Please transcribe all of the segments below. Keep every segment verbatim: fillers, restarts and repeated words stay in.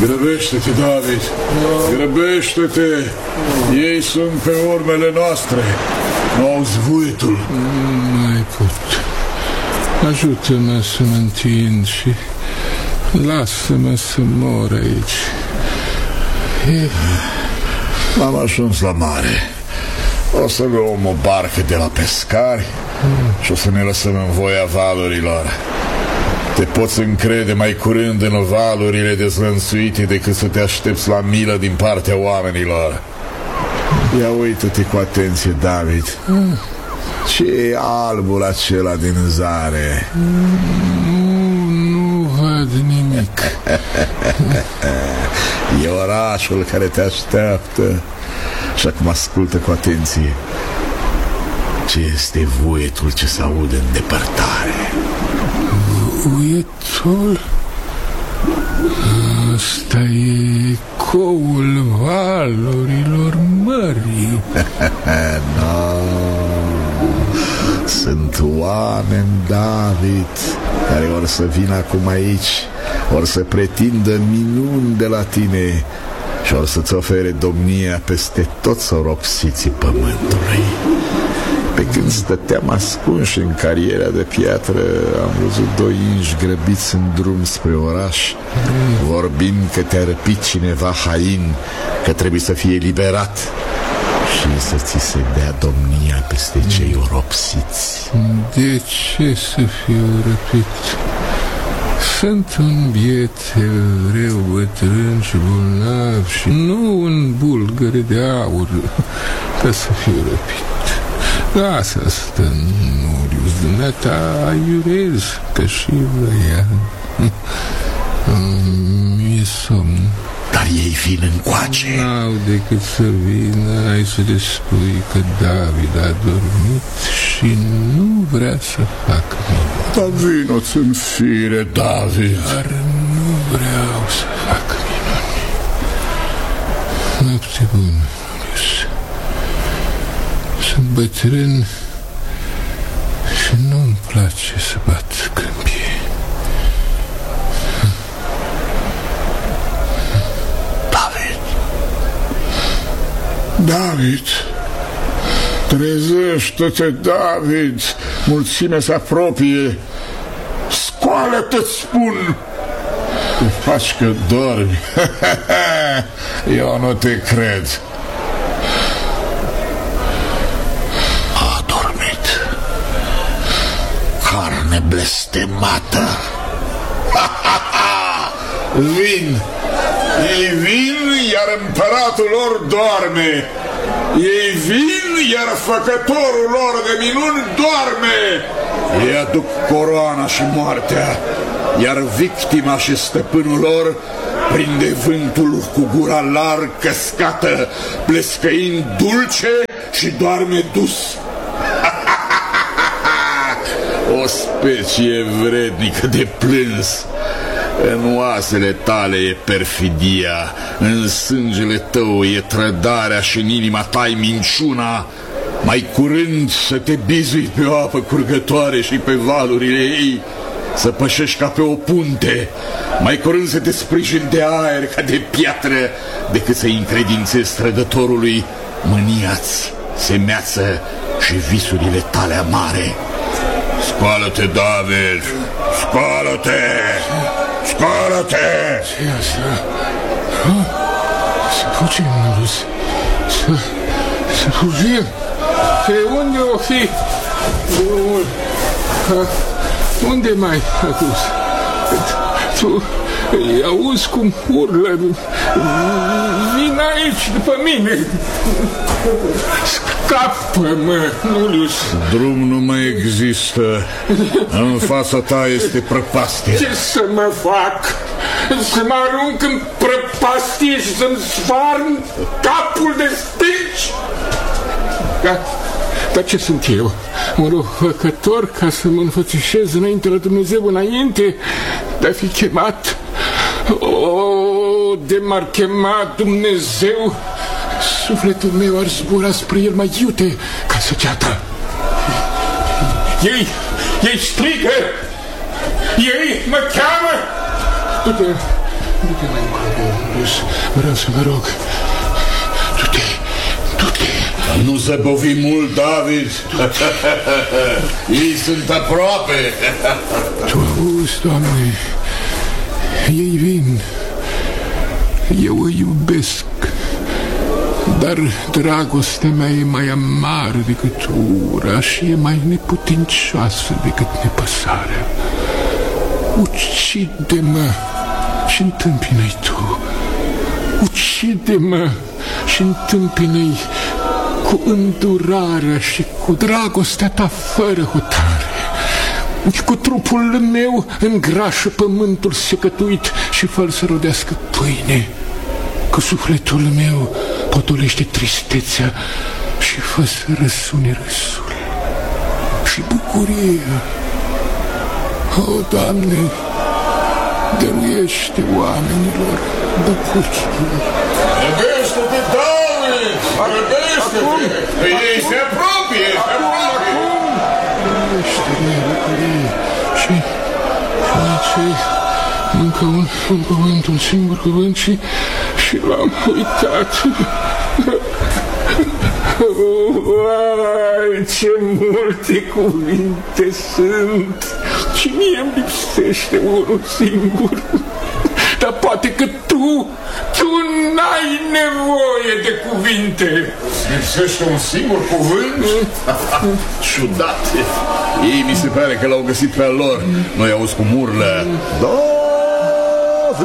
Grăbește-te, David, grăbește-te. Ei sunt pe urmele noastre. N-auzi vuietul? Nu mai pot. Ajută-mă să mă întind și lasă-mă să mor aici. E... Am ajuns la mare. O să luăm o barcă de la pescari mm. și o să ne lăsăm în voia valurilor. Te poți încrede mai curând în valurile dezlănțuite decât să te aștepți la milă din partea oamenilor. Ia uită-te cu atenție, David. mm. Ce e albul acela din zare? Nu, nu văd nimic. E orașul care te așteaptă. Și acum ascultă cu atenție. Ce este vuietul ce se aude în depărtare? Vuietul? Asta e ecoul valurilor mării. No. Sunt oameni, David, care or să vină acum aici, or să pretindă minuni de la tine și or să-ți ofere domnia peste toți soropsiții pământului. Pe când stăteam ascunși în cariera de piatră, am văzut doi inși grăbiți în drum spre oraș, vorbind că te-a răpit cineva hain, că trebuie să fie eliberat și să ți se dea domnia peste cei oropsiți. De ce să fiu răpit? Sunt un biet evreu bătrân și bolnav și nu un bulgăre de aur ca să fiu răpit. Lasă asta, Nurius, dumneata aiurez, că și vrea. Mi-e somn. Dar ei vin încoace. N-au decât să vină. Ai să le spui că David a dormit și nu vrea să facă minuni. Dar vino-ți în fire, David. Dar nu vreau să fac minuni. Noapte bună, Nurius. Sunt bătrân și nu-mi place să bat câmpie. David, trezește-te, David, mulțimea se apropie. Scoală-te-ți spun. Te faci că dormi. Eu nu te cred. A dormit. Carne blestemată. Vin. Ei vin, iar împăratul lor doarme. Ei vin, iar făcătorul lor de minuni doarme. Ei aduc coroana și moartea, iar victima și stăpânul lor prinde vântul cu gura larg căscată, plescăind dulce și doarme dus. O specie vrednică de plâns. În oasele tale e perfidia, în sângele tău e trădarea și în inima ta e minciuna. Mai curând să te bizui pe o apă curgătoare și pe valurile ei, să pășești ca pe o punte, mai curând să te sprijini de aer ca de piatră, decât să-i încredințezi trădătorului mânia-ți, semeață și visurile tale amare. Scoală-te, David, scoală-te! Scoală-te! Ce e asta? Să fugim, Nurius. Să, să fugim. Pe unde o fi drumul? Unde mai a dus? Tu îi auzi cum urlă. Vin aici după mine. Scapă-mă, Nurius. Drum nu mai există. În fața ta este prăpastie. Ce să mă fac? Să mă arunc în prăpastie și să-mi sfarm capul de stânci? Dar, dar ce sunt eu? Un răufăcător ca să mă înfățișez înainte la Dumnezeu, înainte de a fi chemat? O, de m-ar chema Dumnezeu, sufletul meu ar zbura spre el mai iute ca săgeata. Ei, ei strigă! Ei mă cheamă! Du-te, Du-te mai încolo, vreau să mă rog. Du-te, du-te. Nu se bovi mult, David. Ei sunt aproape. Tu auzi, Doamne, ei vin. Eu îi iubesc, dar dragostea mea e mai amară decât ura și e mai neputincioasă decât nepăsarea. Ucide-mă și întâmpină-i tu. Ucide-mă și întâmpină-i cu îndurarea și cu dragostea ta fără hotare. Cu trupul meu îngrașă pământul secătuit și fă-l să rodească pâine. Cu sufletul meu potolește tristețea și fă să răsune râsul și bucuria. O, Doamne, dăruiește oamenilor bucurie. Răbește-te, David! Răbește-te! Ei se apropie, se apropie! Dăruiește-ne bucurie și face încă un, un cuvânt, un singur cuvânt și, și l-am uitat. Vai, ce multe cuvinte sunt și mie îmi lipsește unul singur. Dar poate că tu, tu n-ai nevoie de cuvinte. Lipsește un singur cuvânt? Ciudat. Ei mi se pare că l-au găsit pe al lor. Noi auzi cum urlă: David!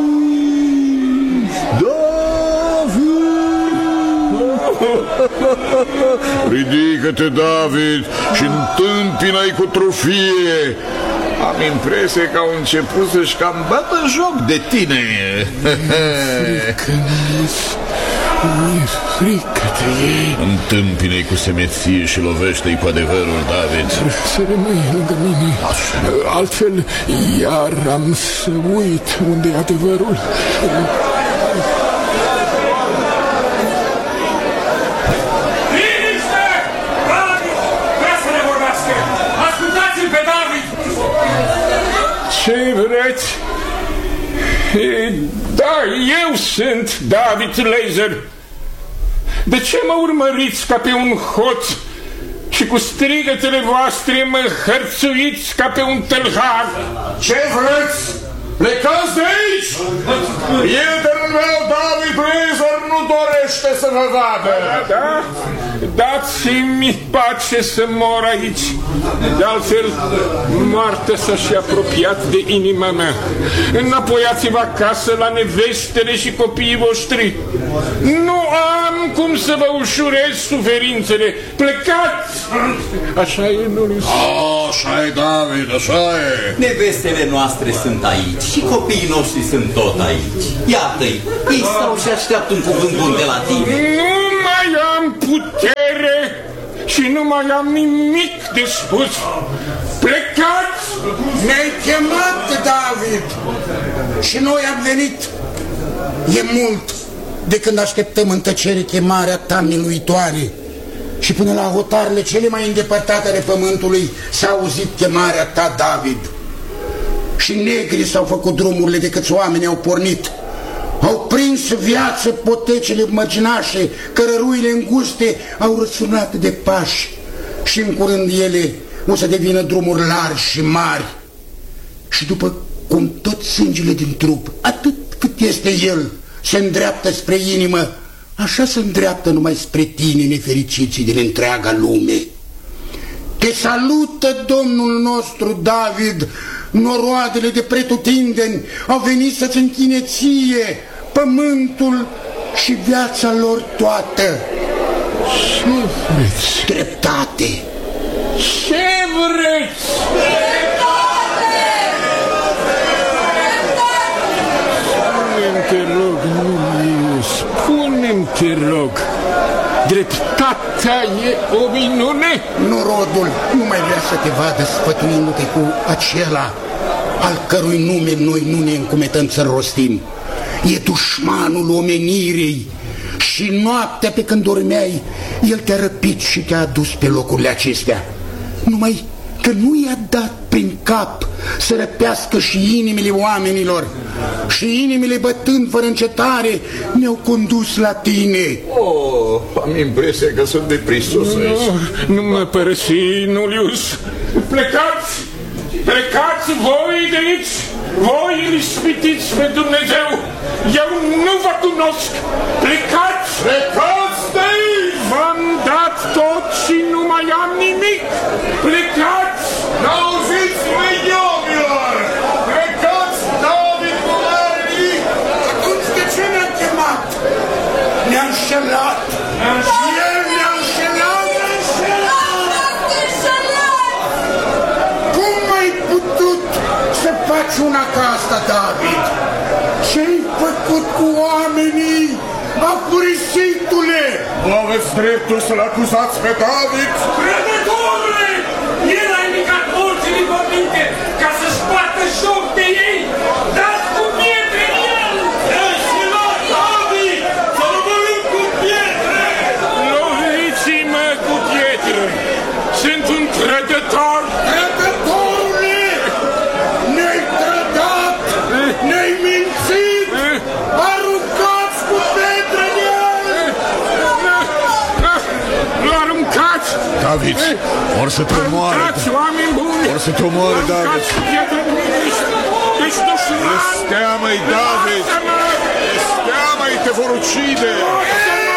Ridică-te, David, și întâmpină-i cu trufie. Am impresie că au început să-și cam bată joc de tine. Frică, mi-e frică de ei. Întâmpină-i cu semeție și lovește-i cu adevărul, David. Să rămâi lângă mine. Altfel, iar am să uit unde e adevărul. Ce vreți? E, da, eu sunt David Laser. De ce mă urmăriți ca pe un hoț și cu strigătele voastre mă hărțuiți ca pe un tâlhar? Ce vreți? Plecați de aici! Prietenul meu, David Laser, nu dorește să vă vadă. Da, da? Dați-mi pace să mor aici. De altfel, moartea s-a și apropiat de inima mea. Înapoiați-vă acasă la nevestele și copiii voștri. Nu am cum să vă ușurez suferințele. Plecați! Așa e, nu Așa e, David, așa e. Nevestele noastre sunt aici și copiii noștri sunt tot aici. Iată-i, ei stau și așteaptă un cuvânt bun de la tine. Nu mai am putere și nu mai am nimic de spus. Plecați! Ne-ai chemat, David, și noi am venit. E mult de când așteptăm în tăcere chemarea ta miluitoare și până la hotarele cele mai îndepărtate ale pământului s-a auzit chemarea ta, David. Și negrii s-au făcut drumurile de câți oameni au pornit. Au prins viață potecile măginașe, cărăruile înguste au răsunat de pași și în curând ele o să devină drumuri largi și mari. Și după cum tot sângele din trup, atât cât este el, se îndreaptă spre inimă, așa se îndreaptă numai spre tine, nefericiții din întreaga lume. Te salută Domnul nostru, David. Noroadele de pretutindeni au venit să-ți închine ție pământul și viața lor toată. Ce vreți? Dreptate. Ce vreți? Spune-mi, te rog, nu spune-mi, te rog, dreptatea e o minune? Norodul nu mai vrea să te vadă sfătuindu-te cu acela al cărui nume noi nu ne încumetăm să-l rostim. E dușmanul omenirii și noaptea pe când dormeai, el te-a răpit și te-a adus pe locurile acestea. Numai că nu i-a dat prin cap să răpească și inimile oamenilor, și inimile bătând fără încetare ne-au condus la tine. Oh, am impresia că sunt deprisos aici. Nu, nu mă părăsi, Iulius. Plecați! Plecați voi de aici! Voi îl ispitiți pe Dumnezeu! Eu nu vă cunosc! Plecați! Plecați de aici! V-am dat tot și nu mai am nimic! Plecați! N-auziți, măiomilor! Plecați, David Bolarni! Atunci de ce ne-a chemat? Ne-a înșelat! Și el ne-a înșelat! Cum ai putut să faci una ca asta, David? Ce-ai făcut cu oamenii, afurisitule? Nu aveți dreptul să-l acuzați pe David! Prădătorule! El a ridicat morții din păminte ca să-și bată joc de ei! Dați cu pietre în el! Ești-l-a, David! Să rămânim cu pietre! Loviți-mă cu pietre! Sunt un trădător! Trădătorule! Ne-ai trădat! Ne-ai mințit! Aruncați cu pietre în el! Nu aruncați! David, or să te omoare! Aruncați, oameni buni! Or să te omoare, David! Aruncați cu pietre în el! Ești dușman! Este teamă-i, David! Este teamă-i, te vor ucide!